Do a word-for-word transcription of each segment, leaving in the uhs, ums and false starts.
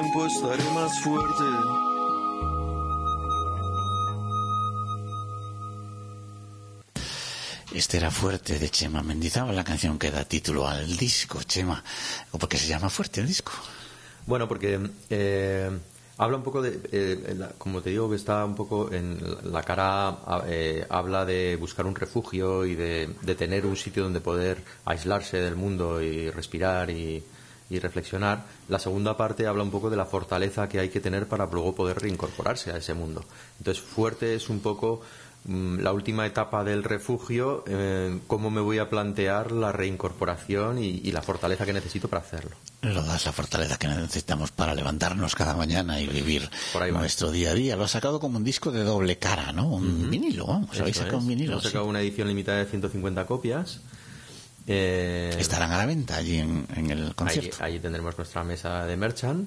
tiempo estaré más fuerte. Este era Fuerte, de Chema Mendizábal, la canción que da título al disco. Chema, ¿o por qué se llama Fuerte el disco? Bueno, porque eh, habla un poco de, eh, la, como te digo, que está un poco en la cara, eh, habla de buscar un refugio y de, de tener un sitio donde poder aislarse del mundo y respirar y, y reflexionar. La segunda parte habla un poco de la fortaleza que hay que tener para luego poder reincorporarse a ese mundo. Entonces, Fuerte es un poco la última etapa del refugio, eh, cómo me voy a plantear la reincorporación y, y la fortaleza que necesito para hacerlo. Lo das, la fortaleza que necesitamos para levantarnos cada mañana y vivir nuestro día a día. Lo has sacado como un disco de doble cara, ¿no? Un uh-huh. vinilo, vamos, habéis sacado es. un vinilo. Hemos sacado sí. una edición limitada de ciento cincuenta copias. Eh, Estarán a la venta allí en, en el concierto. Allí, allí tendremos nuestra mesa de merchant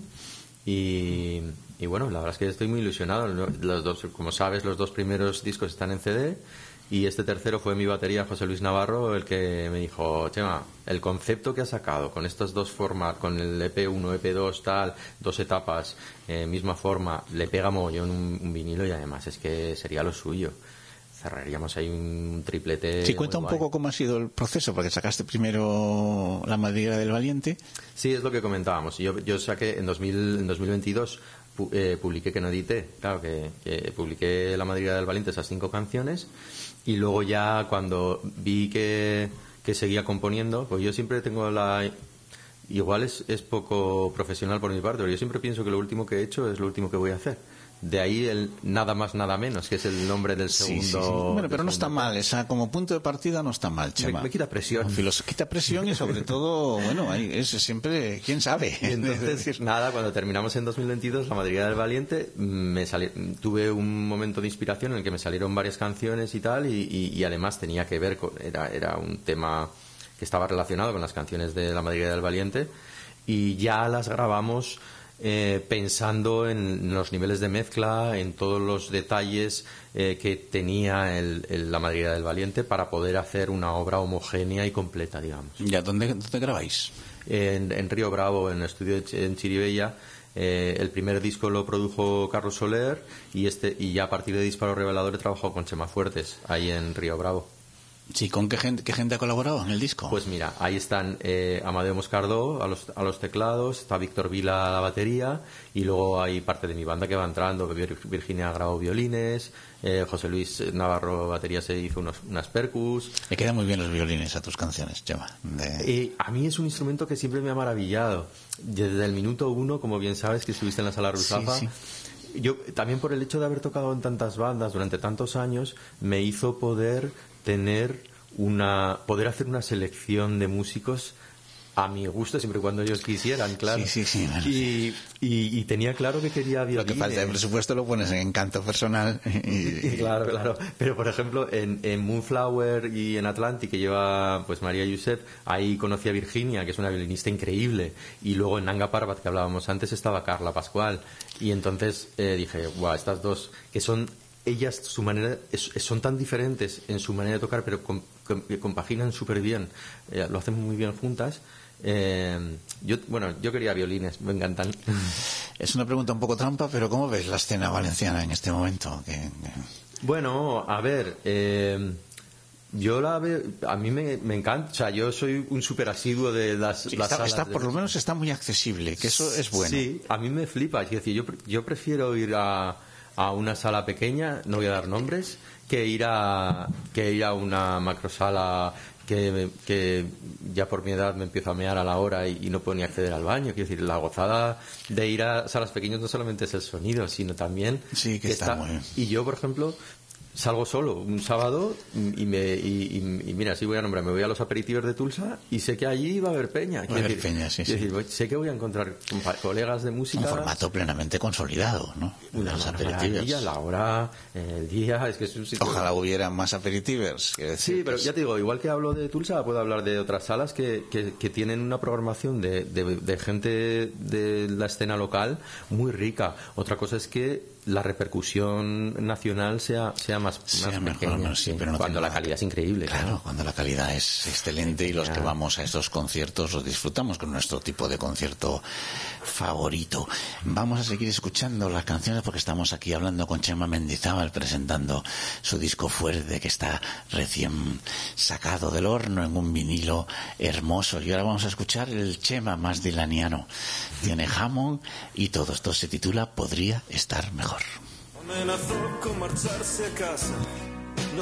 y... Y bueno, la verdad es que estoy muy ilusionado. Los dos, como sabes, los dos primeros discos están en C D y este tercero fue mi batería, José Luis Navarro, el que me dijo: Chema, el concepto que has sacado con estos dos formas, con el E P uno, E P dos, tal, dos etapas, eh, misma forma, le pega mogollón un, un vinilo y además es que sería lo suyo. Cerraríamos ahí un triplete. Sí, cuenta un guay. poco cómo ha sido el proceso, porque sacaste primero La Madriguera del Valiente. Sí, es lo que comentábamos. Yo, yo saqué en, dos mil, en dos mil veintidós, pu, eh, publiqué que no edité, claro, que, que publiqué La Madriguera del Valiente, esas cinco canciones, y luego ya cuando vi que, que seguía componiendo, pues yo siempre tengo la... Igual es, es poco profesional por mi parte, pero yo siempre pienso que lo último que he hecho es lo último que voy a hacer. De ahí el nada más nada menos, que es el nombre del segundo. Sí, sí, sí. Bueno, pero no está mal, esa como punto de partida no está mal, Chema. Me, me quita presión. Filos, quita presión y sobre todo, bueno, ahí es siempre, quién sabe. Y entonces, nada, cuando terminamos en dos mil veintidós La Madriguera del Valiente, me sali, tuve un momento de inspiración en el que me salieron varias canciones y tal, y, y, y además tenía que ver con, era, era un tema que estaba relacionado con las canciones de La Madriguera del Valiente, y ya las grabamos Eh, pensando en los niveles de mezcla, en todos los detalles eh, que tenía el, el, La Madriguera del Valiente para poder hacer una obra homogénea y completa, digamos. ¿Ya dónde, dónde grabáis? En, en Río Bravo, en el estudio de, en Chiribella. Eh, el primer disco lo produjo Carlos Soler y este y ya a partir de Disparo Revelador he trabajado con Chema Fuertes ahí en Río Bravo. Sí, ¿con qué gente, qué gente ha colaborado en el disco? Pues mira, ahí están eh, Amadeo Moscardó a los, a los teclados, está Víctor Vila a la batería y luego hay parte de mi banda que va entrando, Virginia grabó violines, eh, José Luis Navarro batería se hizo unos, unas percus. Me quedan muy bien los violines a tus canciones, Chema. De... Eh, a mí es un instrumento que siempre me ha maravillado. Desde el minuto uno, como bien sabes, que estuviste en la Sala Ruzafa. Sí, sí. Yo también por el hecho de haber tocado en tantas bandas durante tantos años me hizo poder tener una poder hacer una selección de músicos a mi gusto siempre y cuando ellos quisieran, claro. Sí, sí, sí. Bueno, y, sí. Y, y tenía claro que quería violines. Lo que falta de presupuesto lo pones en encanto personal. Y, y... Claro, claro. Pero por ejemplo en, en Moonflower y en Atlantic que lleva pues María Josep, ahí conocí a Virginia, que es una violinista increíble, y luego en Nanga Parbat que hablábamos antes estaba Carla Pascual, y entonces eh, dije, guau, estas dos que son ellas, su manera, es, son tan diferentes en su manera de tocar, pero com, com, compaginan súper bien, eh, lo hacen muy bien juntas. Eh, yo, bueno, yo quería violines, me encantan. Es una pregunta un poco trampa, pero ¿cómo ves la escena valenciana en este momento? Que, que... Bueno, a ver, eh, yo la veo, a mí me, me encanta, o sea, yo soy un súper asiduo de las, sí, las está, salas. Está, de... por lo menos está muy accesible, que eso es bueno. Sí, a mí me flipa, es decir, yo, yo prefiero ir a a una sala pequeña, no voy a dar nombres, que ir a que ir a una macrosala que, que ya por mi edad me empiezo a mear a la hora y, y no puedo ni acceder al baño. Quiero decir, la gozada de ir a salas pequeñas no solamente es el sonido, sino también sí, que, que está, está muy bien. Y yo, por ejemplo, salgo solo un sábado y me y, y, y mira, si voy a nombrar, me voy a los aperitivos de Tulsa y sé que allí va a haber peña. Va a haber decir, peña, sí, sí. Decir, sé que voy a encontrar colegas de música. Un formato plenamente consolidado, ¿no? Una los aperitivos. La hora, el día, es que es un sitio... Ojalá hubiera más aperitivos. Sí, pero ya te digo, igual que hablo de Tulsa, puedo hablar de otras salas que, que, que tienen una programación de, de, de gente de la escena local muy rica. Otra cosa es que la repercusión nacional sea, sea más, sea más mejor, pequeña, no, sí, sí, pero no cuando tengo... la calidad es increíble. Claro, claro. cuando la calidad es excelente y los que vamos a estos conciertos los disfrutamos con nuestro tipo de concierto favorito. Vamos a seguir escuchando las canciones porque estamos aquí hablando con Chema Mendizábal, presentando su disco Fuerte, que está recién sacado del horno en un vinilo hermoso. Y ahora vamos a escuchar el Chema más dilaniano. Tiene Hammond y todo esto se titula Podría estar mejor. Amenazó con marcharse a casa